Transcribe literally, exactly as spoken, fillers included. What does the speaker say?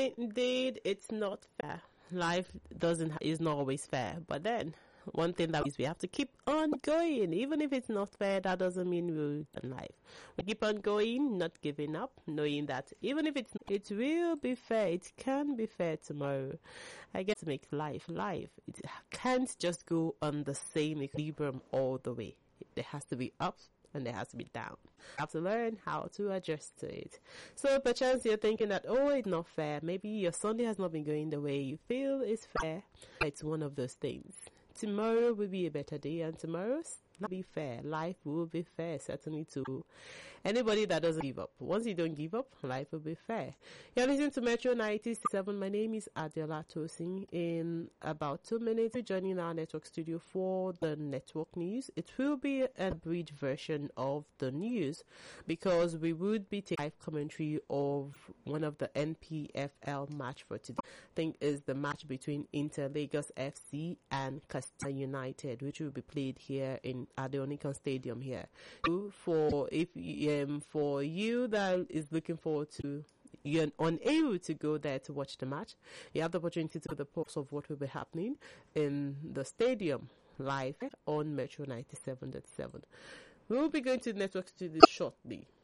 indeed, it's not fair. Life doesn't is not always fair, but then one thing that is we have to keep on going. Even if it's not fair, that doesn't mean we'll in life. We keep on going, not giving up, knowing that even if it's it will be fair, it can be fair tomorrow. I get to make life life. It can't just go on the same equilibrium all the way. There has to be ups and there has to be down. You have to learn how to adjust to it. So perchance you're thinking that, oh, it's not fair. Maybe your Sunday has not been going the way you feel is fair. It's one of those things. Tomorrow will be a better day, and tomorrow's not be fair. Life will be fair, certainly to anybody that doesn't give up. Once you don't give up, life will be fair. You're listening to Metro ninety-seven. My name is Adela Tosin. In about two minutes, we're joining our network studio for the network news. It will be a abridged version of the news because we would be taking live commentary of one of the N P F L match for today. I think is the match between Inter Lagos F C and Castor United, which will be played here in at the Onikan Stadium here. For if um for you that is looking forward to, you're unable to go there to watch the match, you have the opportunity to the pulse of what will be happening in the stadium live on Metro ninety-seven point seven. We will be going to the network studio shortly.